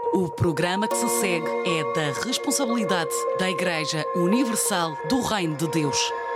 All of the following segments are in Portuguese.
O programa que se segue é da responsabilidade da Igreja Universal do Reino de Deus.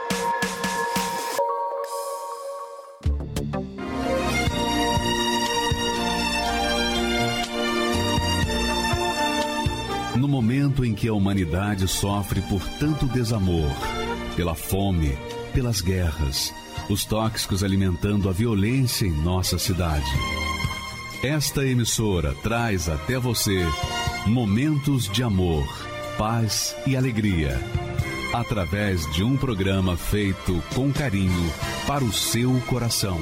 No momento em que a humanidade sofre por tanto desamor, pela fome, pelas guerras, os tóxicos alimentando a violência em nossa cidade, esta emissora traz até você momentos de amor, paz e alegria, através de um programa feito com carinho para o seu coração.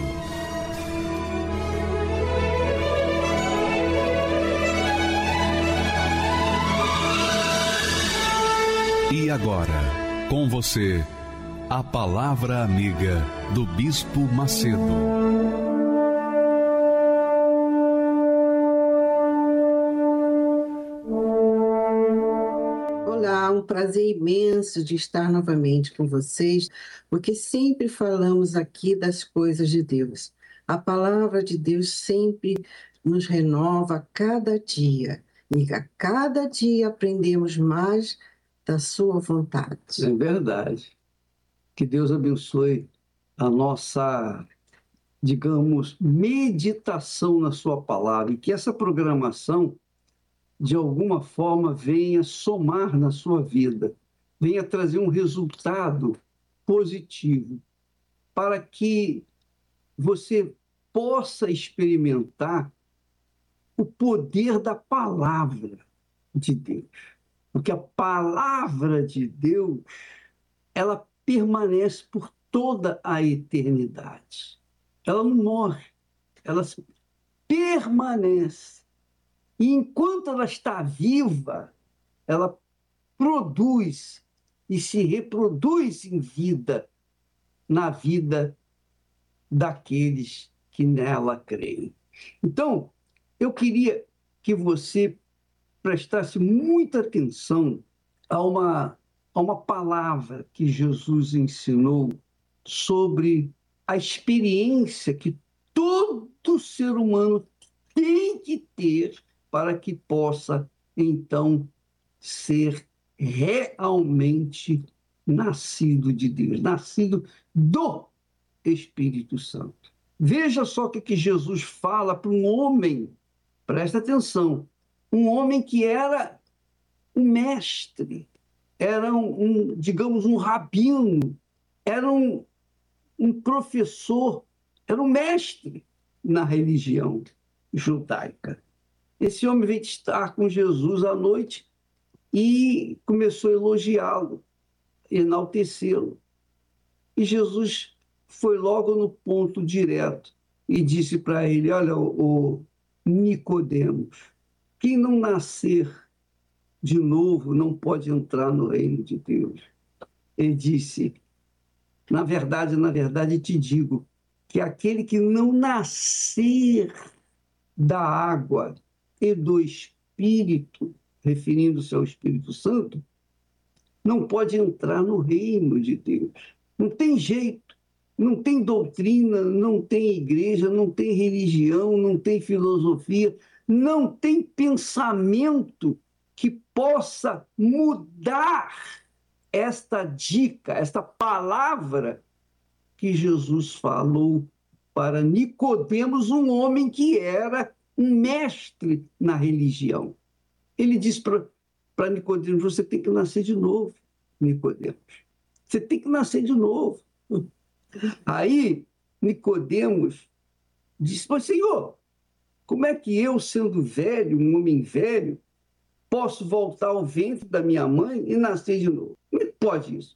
E agora, com você, a Palavra Amiga do Bispo Macedo. Um prazer imenso de estar novamente com vocês, porque sempre falamos aqui das coisas de Deus. A palavra de Deus sempre nos renova a cada dia, e a cada dia aprendemos mais da sua vontade. É verdade. Que Deus abençoe a nossa, digamos, meditação na sua palavra, e que essa programação de alguma forma venha somar na sua vida, venha trazer um resultado positivo, para que você possa experimentar o poder da palavra de Deus. Porque a palavra de Deus, ela permanece por toda a eternidade. Ela não morre, ela permanece. E enquanto ela está viva, ela produz e se reproduz em vida, na vida daqueles que nela creem. Então, eu queria que você prestasse muita atenção a uma palavra que Jesus ensinou sobre a experiência que todo ser humano tem que ter para que possa, então, ser realmente nascido de Deus, nascido do Espírito Santo. Veja só o que Jesus fala para um homem, presta atenção, um homem que era um mestre, era digamos, um rabino, era um professor, era um mestre na religião judaica. Esse homem veio estar com Jesus à noite e começou a elogiá-lo, enaltecê-lo. E Jesus foi logo no ponto direto e disse para ele: olha, o Nicodemos, quem não nascer de novo não pode entrar no reino de Deus. Ele disse: na verdade, te digo que aquele que não nascer da água e do Espírito, referindo-se ao Espírito Santo, não pode entrar no reino de Deus. Não tem jeito, não tem doutrina, não tem igreja, não tem religião, não tem filosofia, não tem pensamento que possa mudar esta dica, esta palavra que Jesus falou para Nicodemos, um homem que era um mestre na religião. Ele disse para Nicodemos: você tem que nascer de novo, Nicodemos. Você tem que nascer de novo. Aí Nicodemos disse: mas, Senhor, como é que eu, sendo velho, um homem velho, posso voltar ao ventre da minha mãe e nascer de novo? Como é que pode isso?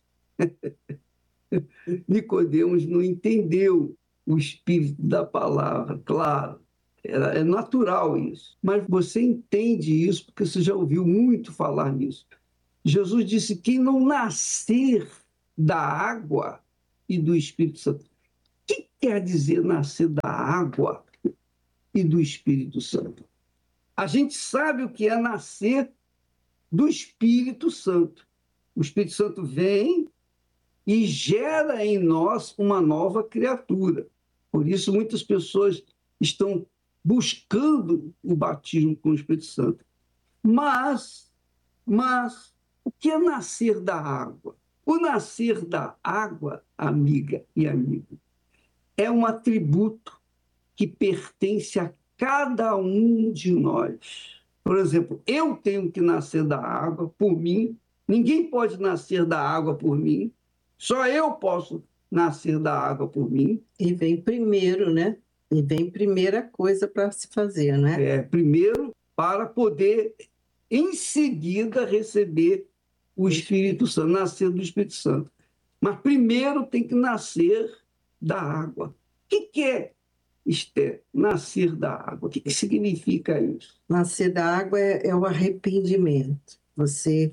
Nicodemos não entendeu o espírito da palavra, claro. É natural isso. Mas você entende isso porque você já ouviu muito falar nisso. Jesus disse: quem não nascer da água e do Espírito Santo. O que quer dizer nascer da água e do Espírito Santo? A gente sabe o que é nascer do Espírito Santo. O Espírito Santo vem e gera em nós uma nova criatura. Por isso, muitas pessoas estão buscando o batismo com o Espírito Santo. Mas, o que é nascer da água? O nascer da água, amiga e amigo, é um atributo que pertence a cada um de nós. Por exemplo, eu tenho que nascer da água por mim, ninguém pode nascer da água por mim, só eu posso nascer da água por mim. E vem primeiro, né? E vem primeira coisa para se fazer, né? Primeiro, para poder, em seguida, receber o Espírito Santo, nascer do Espírito Santo. Mas primeiro tem que nascer da água. O que é, Esther, nascer da água? O que significa isso? Nascer da água é o arrependimento. Você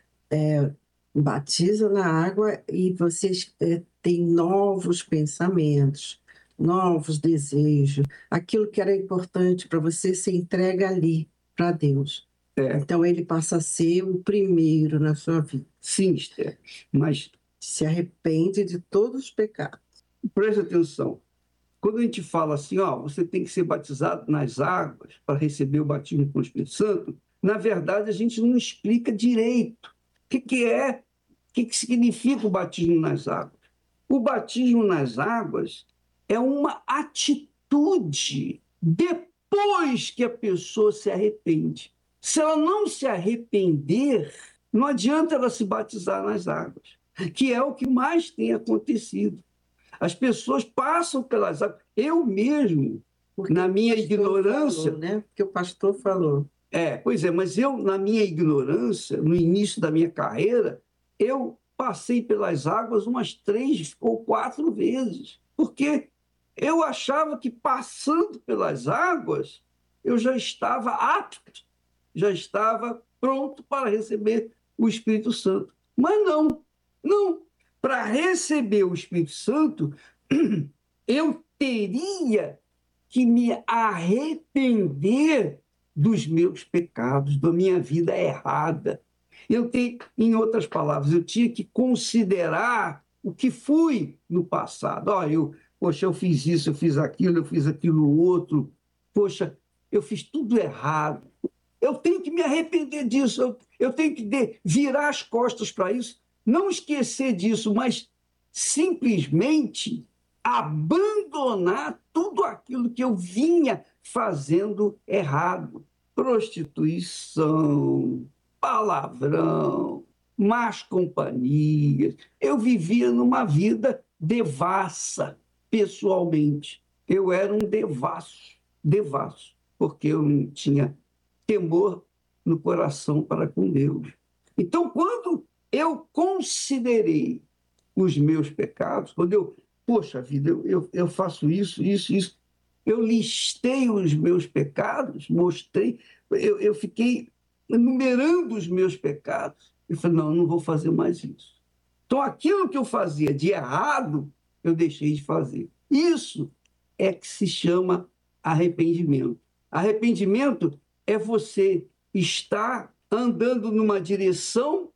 batiza na água e você tem novos pensamentos, novos desejos. Aquilo que era importante para você se entrega ali para Deus. Então ele passa a ser o primeiro na sua vida. Sim, Esther, mas se arrepende de todos os pecados. Preste atenção. Quando a gente fala assim, você tem que ser batizado nas águas para receber o batismo com o Espírito Santo, na verdade a gente não explica direito o que significa o batismo nas águas. O batismo nas águas é uma atitude depois que a pessoa se arrepende. Se ela não se arrepender, não adianta ela se batizar nas águas, que é o que mais tem acontecido. As pessoas passam pelas águas. Eu mesmo, na minha ignorância... Falou, né? Porque o pastor falou. Pois é, mas eu, na minha ignorância, no início da minha carreira, eu passei pelas águas umas 3 ou 4 vezes, porque eu achava que passando pelas águas, eu já estava apto, já estava pronto para receber o Espírito Santo. Mas não. Para receber o Espírito Santo, eu teria que me arrepender dos meus pecados, da minha vida errada. Em outras palavras, eu tinha que considerar o que fui no passado. Eu fiz isso, eu fiz aquilo outro. Poxa, eu fiz tudo errado. Eu tenho que me arrepender disso, eu tenho que virar as costas para isso, não esquecer disso, mas simplesmente abandonar tudo aquilo que eu vinha fazendo errado. Prostituição, palavrão, más companhias. Eu vivia numa vida devassa, pessoalmente. Eu era um devasso, porque eu não tinha temor no coração para com Deus. Então, quando eu considerei os meus pecados, quando eu faço isso, eu listei os meus pecados, mostrei, eu fiquei enumerando os meus pecados, e falei, não vou fazer mais isso. Então, aquilo que eu fazia de errado, eu deixei de fazer. Isso é que se chama arrependimento. Arrependimento é você estar andando numa direção,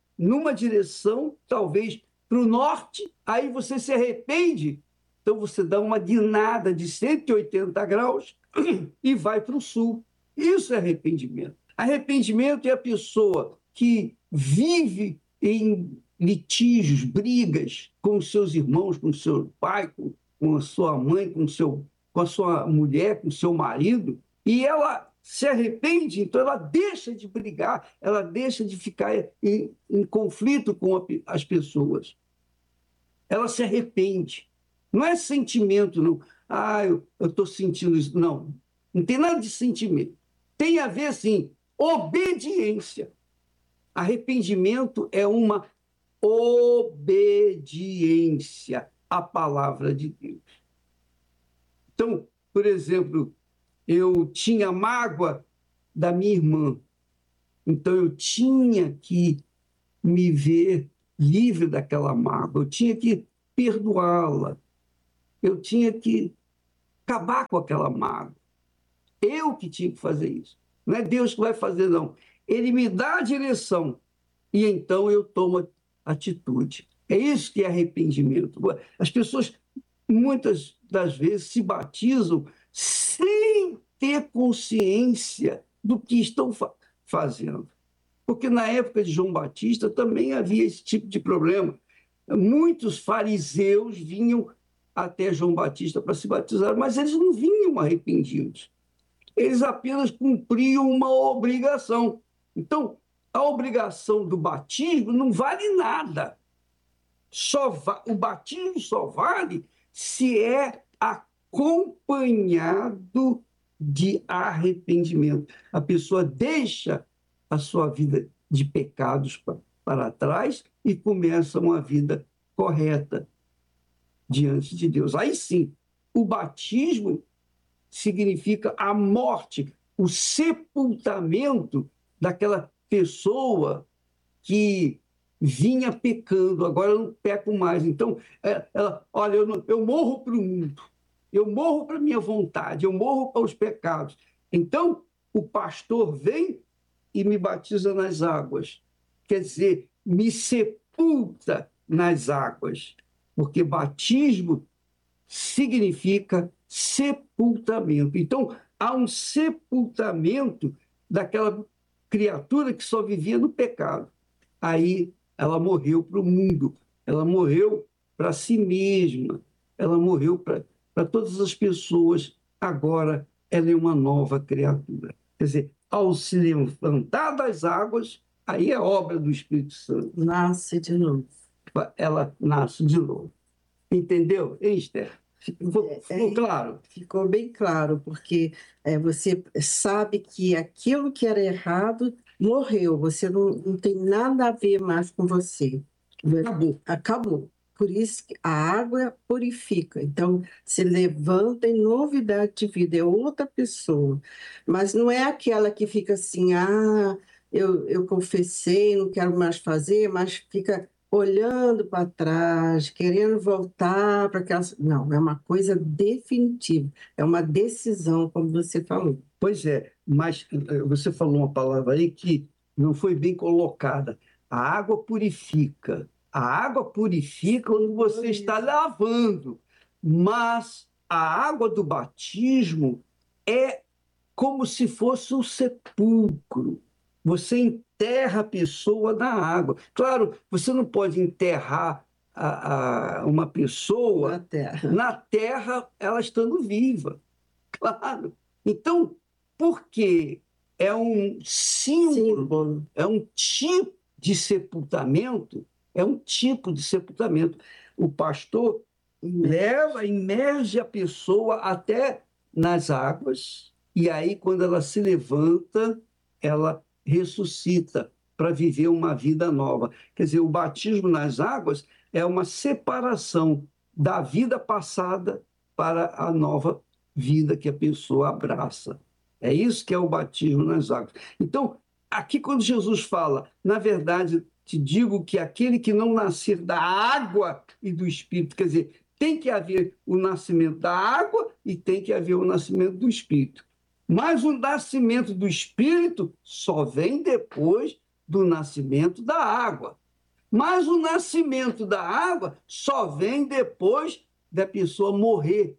talvez para o norte, aí você se arrepende, então você dá uma guinada de 180 graus e vai para o sul. Isso é arrependimento. Arrependimento é a pessoa que vive em litígios, brigas com os seus irmãos, com o seu pai, com a sua mãe, com a sua mulher, com o seu marido, e ela se arrepende, então ela deixa de brigar, ela deixa de ficar em conflito com as pessoas. Ela se arrepende. Não é sentimento, não. Eu estou sentindo isso. Não tem nada de sentimento. Tem a ver, sim, obediência. Arrependimento é uma obediência à palavra de Deus. Então, por exemplo, eu tinha mágoa da minha irmã, então eu tinha que me ver livre daquela mágoa, eu tinha que perdoá-la, eu tinha que acabar com aquela mágoa. Eu que tinha que fazer isso. Não é Deus que vai fazer, não. Ele me dá a direção e então eu tomo atitude. É isso que é arrependimento. As pessoas, muitas das vezes, se batizam sem ter consciência do que estão fazendo. fazendo. Porque na época de João Batista também havia esse tipo de problema. Muitos fariseus vinham até João Batista para se batizar, mas eles não vinham arrependidos. Eles apenas cumpriam uma obrigação. Então, a obrigação do batismo não vale nada. O batismo só vale se é acompanhado de arrependimento. A pessoa deixa a sua vida de pecados para trás e começa uma vida correta diante de Deus. Aí sim, o batismo significa a morte, o sepultamento daquela pessoa que vinha pecando, agora eu não peco mais. Então, olha, eu morro para o mundo, eu morro para a minha vontade, eu morro para os pecados. Então, o pastor vem e me batiza nas águas. Quer dizer, me sepulta nas águas, porque batismo significa sepultamento. Então, há um sepultamento daquela criatura que só vivia no pecado. Aí ela morreu para o mundo, ela morreu para si mesma, ela morreu para todas as pessoas. Agora ela é uma nova criatura. Quer dizer, ao se levantar das águas, aí é obra do Espírito Santo. Nasce de novo. Ela nasce de novo. Entendeu, Esther? Ficou claro? Ficou bem claro, porque você sabe que aquilo que era errado morreu, você não tem nada a ver mais com você. Acabou. Acabou. Por isso que a água purifica. Então, se levanta em novidade de vida, é outra pessoa. Mas não é aquela que fica assim, eu confessei, não quero mais fazer, mas fica olhando para trás, querendo voltar para aquela... Não, é uma coisa definitiva, é uma decisão, como você falou. Pois é, mas você falou uma palavra aí que não foi bem colocada. A água purifica. A água purifica quando você está lavando, mas a água do batismo é como se fosse um sepulcro. Você enterra a pessoa na água. Claro, você não pode enterrar uma pessoa na terra, ela estando viva. Claro. Então, porque é um símbolo, é um tipo de sepultamento, O pastor imerge a pessoa até nas águas, e aí, quando ela se levanta, ela ressuscita para viver uma vida nova. Quer dizer, o batismo nas águas é uma separação da vida passada para a nova vida que a pessoa abraça. É isso que é o batismo nas águas. Então, aqui quando Jesus fala, na verdade, te digo que aquele que não nascer da água e do Espírito, quer dizer, tem que haver o nascimento da água e tem que haver o nascimento do Espírito. Mas o nascimento do Espírito só vem depois do nascimento da água. Mas o nascimento da água só vem depois da pessoa morrer,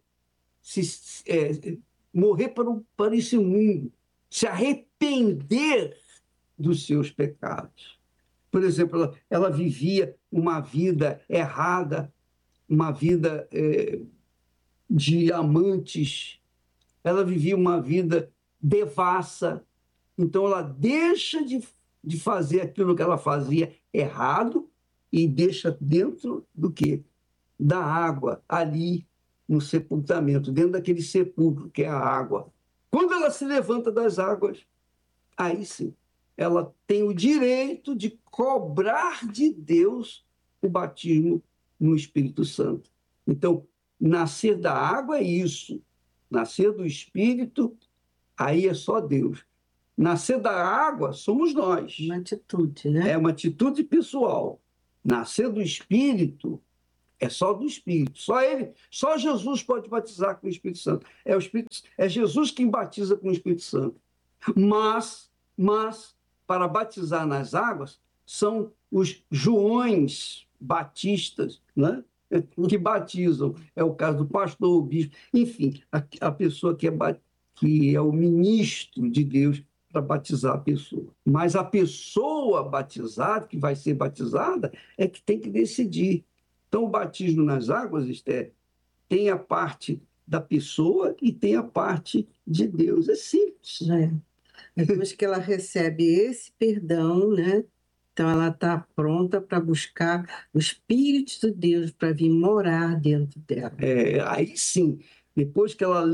morrer para esse mundo, se arrepender dos seus pecados. Por exemplo, ela vivia uma vida errada, uma vida de amantes, ela vivia uma vida devassa, então ela deixa de fazer aquilo que ela fazia errado e deixa dentro do quê? Da água, ali no sepultamento, dentro daquele sepulcro que é a água. Quando ela se levanta das águas, aí sim, ela tem o direito de cobrar de Deus o batismo no Espírito Santo. Então, nascer da água é isso. Nascer do Espírito, aí é só Deus. Nascer da água somos nós. Uma atitude, né? É uma atitude pessoal. Nascer do Espírito é só do Espírito. Só Jesus pode batizar com o Espírito Santo. É Jesus quem batiza com o Espírito Santo. Mas para batizar nas águas são os Joões batistas, né? Que batizam. É o caso do pastor, o bispo, enfim, a pessoa que é o ministro de Deus para batizar a pessoa. Mas a pessoa batizada, que vai ser batizada, é que tem que decidir. Então, o batismo nas águas, Esther, tem a parte da pessoa e tem a parte de Deus. É simples. Depois que ela recebe esse perdão, né? Então ela está pronta para buscar o Espírito de Deus para vir morar dentro dela. Aí sim, depois que ela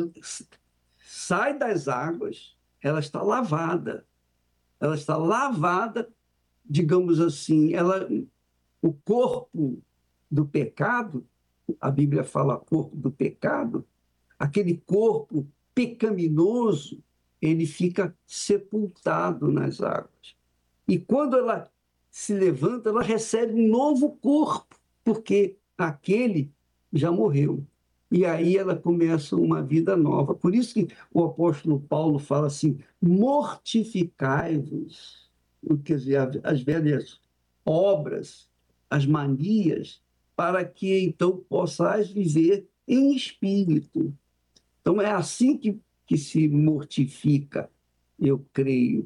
sai das águas, ela está lavada. Ela está lavada, digamos assim, o corpo do pecado, a Bíblia fala corpo do pecado, aquele corpo pecaminoso, ele fica sepultado nas águas. E quando ela se levanta, ela recebe um novo corpo, porque aquele já morreu. E aí ela começa uma vida nova. Por isso que o apóstolo Paulo fala assim: mortificai-vos, quer dizer, as velhas obras, as manias, para que então possais viver em espírito. Então é assim que se mortifica, eu creio,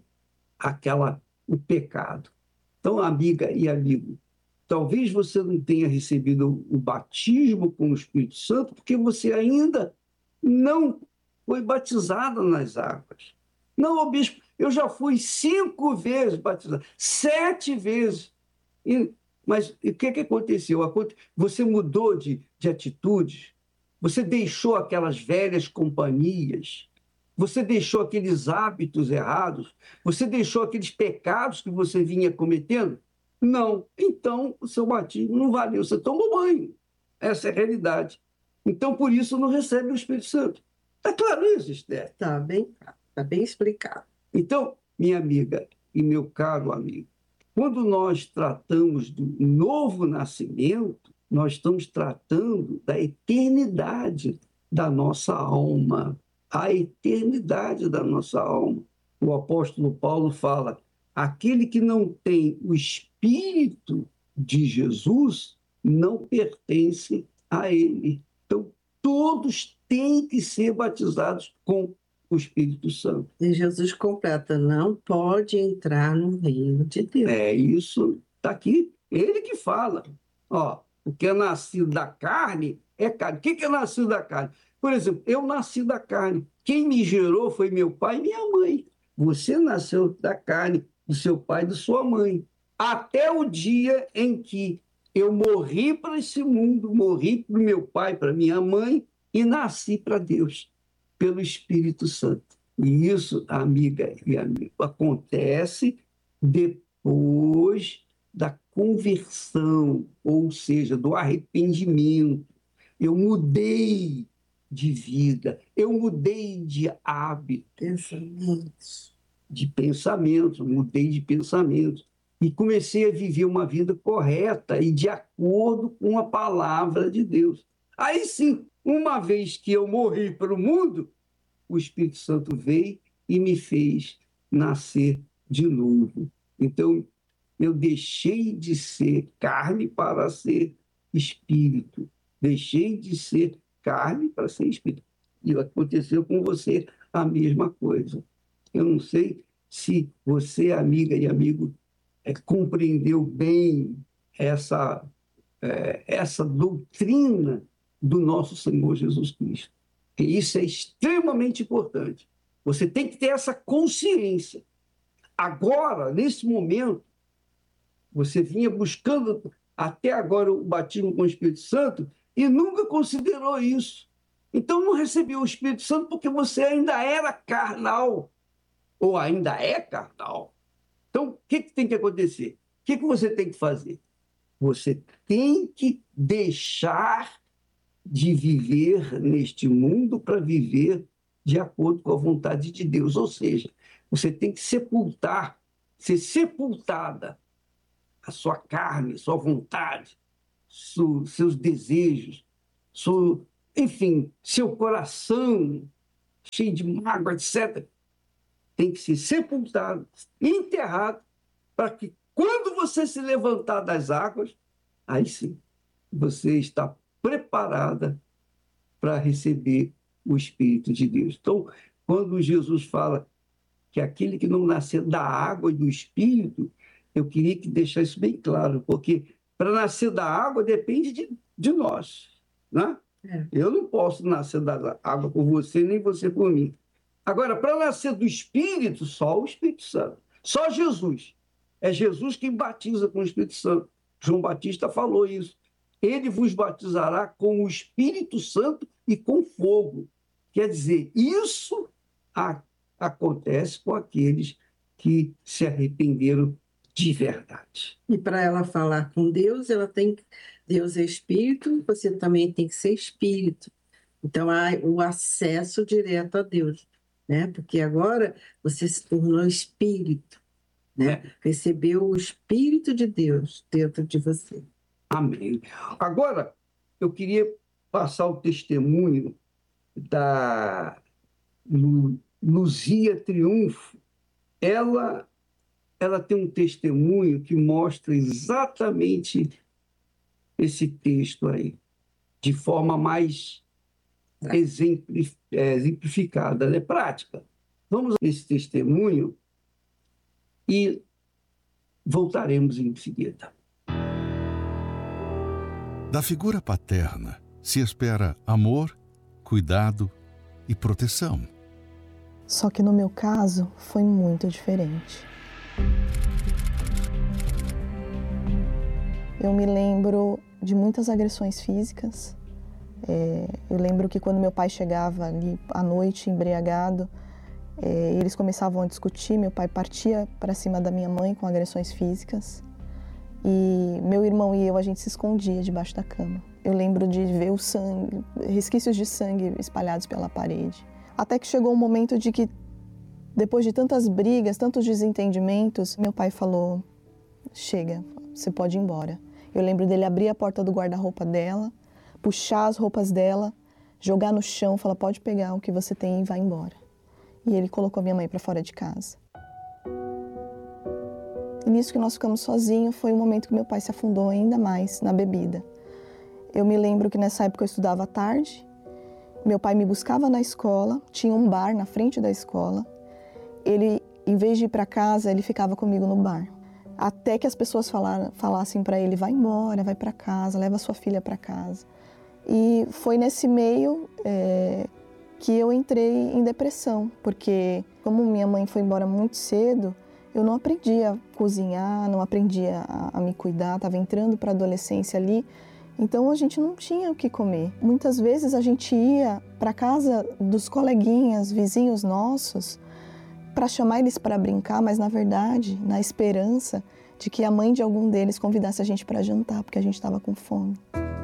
o pecado. Então, amiga e amigo, talvez você não tenha recebido o batismo com o Espírito Santo porque você ainda não foi batizado nas águas. Não, bispo, eu já fui 5 vezes batizado, 7 vezes. Mas o que aconteceu? Você mudou de atitude, você deixou aquelas velhas companhias, você deixou aqueles hábitos errados, você deixou aqueles pecados que você vinha cometendo? Não. Então, o seu batismo não valeu. Você tomou banho. Essa é a realidade. Então, por isso, não recebe o Espírito Santo. Está claro isso, Esther? Está bem explicado. Então, minha amiga e meu caro amigo, quando nós tratamos do novo nascimento, nós estamos tratando da eternidade da nossa alma. A eternidade da nossa alma. O apóstolo Paulo fala: aquele que não tem o Espírito de Jesus não pertence a ele. Então, todos têm que ser batizados com o Espírito Santo. E Jesus completa: não pode entrar no reino de Deus. Isso está aqui, ele que fala. O que é nascido da carne é carne. O que é nascido da carne? Por exemplo, eu nasci da carne. Quem me gerou foi meu pai e minha mãe. Você nasceu da carne, do seu pai e da sua mãe. Até o dia em que eu morri para esse mundo, morri para o meu pai, para minha mãe e nasci para Deus, pelo Espírito Santo. E isso, amiga e amigo, acontece depois da conversão, ou seja, do arrependimento. Eu mudei de vida, eu mudei de hábito, mudei de pensamento e comecei a viver uma vida correta e de acordo com a palavra de Deus. Aí sim, uma vez que eu morri para o mundo, o Espírito Santo veio e me fez nascer de novo. Então, eu deixei de ser carne para ser espírito. Deixei de ser carne para ser espírito. E aconteceu com você a mesma coisa. Eu não sei se você, amiga e amigo, compreendeu bem essa doutrina do nosso Senhor Jesus Cristo. E isso é extremamente importante. Você tem que ter essa consciência. Agora, nesse momento, você vinha buscando até agora o batismo com o Espírito Santo e nunca considerou isso. Então não recebeu o Espírito Santo porque você ainda era carnal, ou ainda é carnal. Então, o que tem que acontecer? O que você tem que fazer? Você tem que deixar de viver neste mundo para viver de acordo com a vontade de Deus. Ou seja, você tem que sepultar, ser sepultada a sua carne, sua vontade, seus desejos, enfim, seu coração cheio de mágoa, etc. Tem que ser sepultado, enterrado, para que quando você se levantar das águas, aí sim, você está preparada para receber o Espírito de Deus. Então, quando Jesus fala que aquele que não nascer da água e do Espírito, eu queria que deixar isso bem claro, porque para nascer da água depende de nós, né? Eu não posso nascer da água por você, nem você por mim. Agora, para nascer do Espírito, só o Espírito Santo, só Jesus. É Jesus quem batiza com o Espírito Santo. João Batista falou isso. Ele vos batizará com o Espírito Santo e com fogo. Quer dizer, isso acontece com aqueles que se arrependeram de verdade. E para ela falar com Deus, Deus é espírito, você também tem que ser espírito. Então há o acesso direto a Deus, né? Porque agora você se tornou espírito, né? Recebeu o Espírito de Deus dentro de você. Amém. Agora, eu queria passar o testemunho da Luzia Triunfo. Ela tem um testemunho que mostra exatamente esse texto aí, de forma mais exemplificada, né? Prática. Vamos a esse testemunho e voltaremos em seguida. Da figura paterna se espera amor, cuidado e proteção. Só que no meu caso foi muito diferente. Eu me lembro de muitas agressões físicas. Eu lembro que quando meu pai chegava ali à noite embriagado, eles começavam a discutir, meu pai partia para cima da minha mãe com agressões físicas. E meu irmão e eu, a gente se escondia debaixo da cama. Eu lembro de ver o sangue, resquícios de sangue espalhados pela parede. Até que chegou um momento de que, depois de tantas brigas, tantos desentendimentos, meu pai falou, chega, você pode ir embora. Eu lembro dele abrir a porta do guarda-roupa dela, puxar as roupas dela, jogar no chão, falar, pode pegar o que você tem e vai embora. E ele colocou minha mãe para fora de casa. E nisso que nós ficamos sozinhos, foi o momento que meu pai se afundou ainda mais na bebida. Eu me lembro que nessa época eu estudava à tarde, meu pai me buscava na escola, tinha um bar na frente da escola. Ele, em vez de ir para casa, ele ficava comigo no bar. Até que as pessoas falassem para ele, vai embora, vai para casa, leva sua filha para casa. E foi nesse meio que eu entrei em depressão, porque como minha mãe foi embora muito cedo, eu não aprendi a cozinhar, não aprendi a me cuidar, estava entrando para a adolescência ali, então a gente não tinha o que comer. Muitas vezes a gente ia para casa dos coleguinhas, vizinhos nossos, para chamar eles para brincar, mas na verdade, na esperança de que a mãe de algum deles convidasse a gente para jantar, porque a gente estava com fome.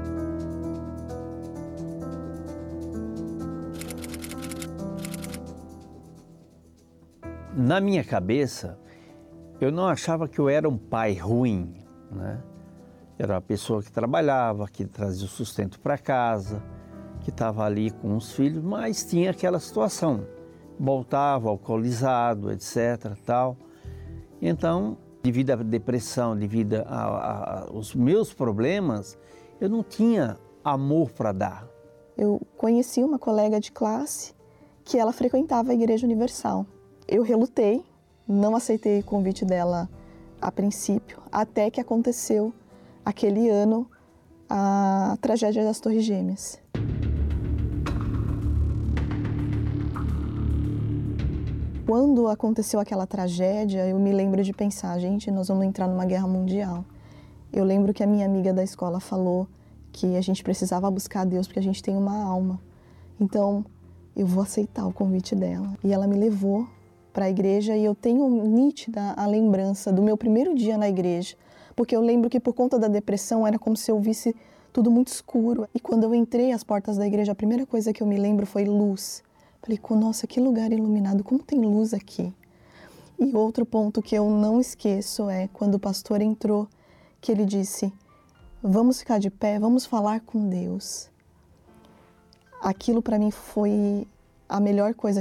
Na minha cabeça, eu não achava que eu era um pai ruim, né? Era uma pessoa que trabalhava, que trazia o sustento para casa, que estava ali com os filhos, mas tinha aquela situação. Voltava alcoolizado, etc. Tal. Então, devido à depressão, devido aos meus problemas, eu não tinha amor para dar. Eu conheci uma colega de classe que ela frequentava a Igreja Universal. Eu relutei, não aceitei o convite dela a princípio, até que aconteceu aquele ano a tragédia das Torres Gêmeas. Quando aconteceu aquela tragédia, eu me lembro de pensar, gente, nós vamos entrar numa guerra mundial. Eu lembro que a minha amiga da escola falou que a gente precisava buscar a Deus porque a gente tem uma alma. Então, eu vou aceitar o convite dela. E ela me levou para a igreja e eu tenho nítida a lembrança do meu primeiro dia na igreja, porque eu lembro que por conta da depressão era como se eu visse tudo muito escuro. E quando eu entrei às portas da igreja, a primeira coisa que eu me lembro foi luz. Falei, nossa, que lugar iluminado, como tem luz aqui. E outro ponto que eu não esqueço é quando o pastor entrou, que ele disse, vamos ficar de pé, vamos falar com Deus. Aquilo para mim foi a melhor coisa